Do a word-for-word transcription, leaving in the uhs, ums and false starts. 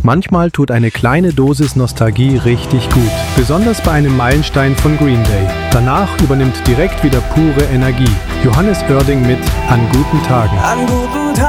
Manchmal tut eine kleine Dosis Nostalgie richtig gut, besonders bei einem Meilenstein von Green Day. Danach übernimmt direkt wieder pure Energie. Johannes Oerding mit An guten Tagen. An guten Tagen.